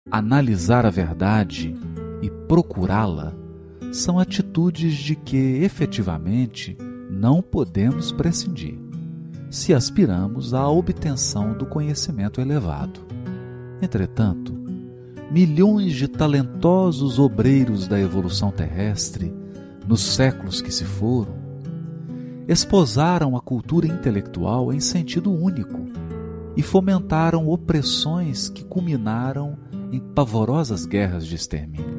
analisar a verdade e procurá-la são atitudes de que, efetivamente, não podemos prescindir, se aspiramos à obtenção do conhecimento elevado. Entretanto, milhões de talentosos obreiros da evolução terrestre, nos séculos que se foram, esposaram a cultura intelectual em sentido único e fomentaram opressões que culminaram em pavorosas guerras de extermínio.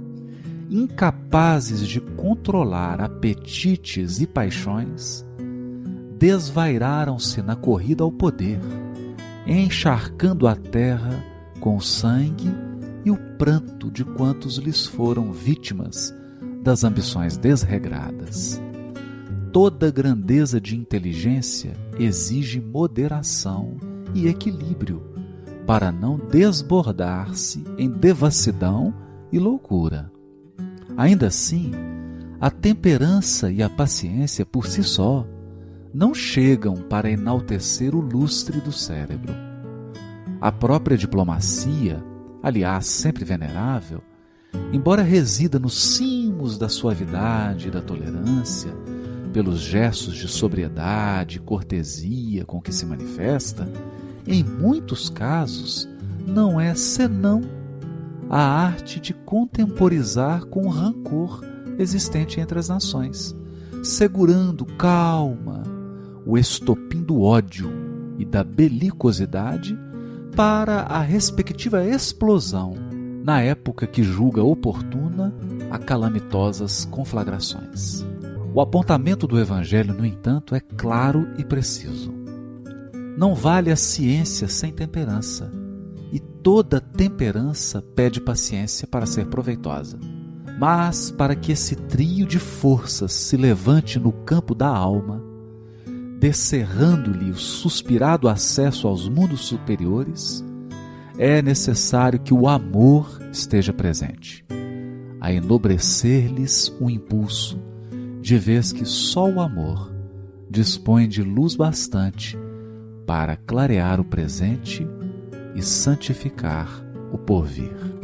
Incapazes de controlar apetites e paixões, desvairaram-se na corrida ao poder, encharcando a terra com o sangue e o pranto de quantos lhes foram vítimas das ambições desregradas. Toda grandeza de inteligência exige moderação e equilíbrio para não desbordar-se em devassidão e loucura. Ainda assim, a temperança e a paciência por si só não chegam para enaltecer o lustre do cérebro. A própria diplomacia, aliás sempre venerável, embora resida nos cimos da suavidade e da tolerância, pelos gestos de sobriedade e cortesia com que se manifesta, em muitos casos não é senão a arte de contemporizar com o rancor existente entre as nações, segurando calma o estopim do ódio e da belicosidade para a respectiva explosão na época que julga oportuna a calamitosas conflagrações. O apontamento do Evangelho, no entanto, é claro e preciso. Não vale a ciência sem temperança, e toda temperança pede paciência para ser proveitosa. Mas, para que esse trio de forças se levante no campo da alma, descerrando-lhe o suspirado acesso aos mundos superiores, é necessário que o amor esteja presente, a enobrecer-lhes o impulso, de vez que só o amor dispõe de luz bastante para clarear o presente e santificar o porvir.